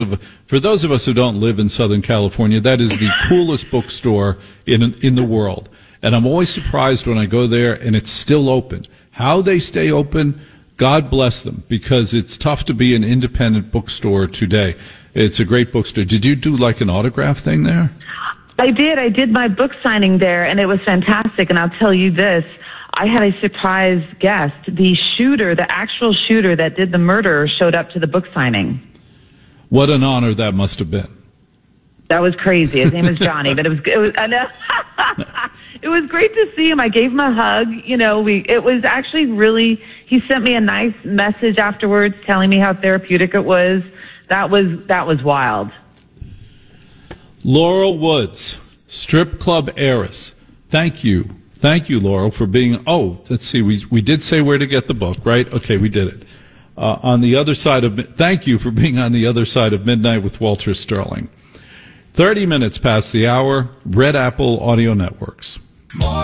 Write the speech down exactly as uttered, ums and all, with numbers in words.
For those of us who don't live in Southern California, that is the coolest bookstore in in the world. And I'm always surprised when I go there and it's still open. How they stay open, God bless them, because it's tough to be an independent bookstore today. It's a great bookstore. Did you do like an autograph thing there? I did. I did my book signing there, and it was fantastic. And I'll tell you this. I had a surprise guest. The shooter, the actual shooter that did the murder, showed up to the book signing. What an honor that must have been. That was crazy. His name is Johnny, but it was it was I know. It was great to see him. I gave him a hug. You know, we it was actually really. He sent me a nice message afterwards, telling me how therapeutic it was. That was that was wild. Laurel Woods, strip club heiress. Thank you, thank you, Laurel, for being. Oh, let's see. We we did say where to get the book, right? Okay, we did it. Uh, on the other side of. Thank you for being on the other side of midnight with Walter Sterling. Thirty minutes past the hour. Red Apple Audio Networks.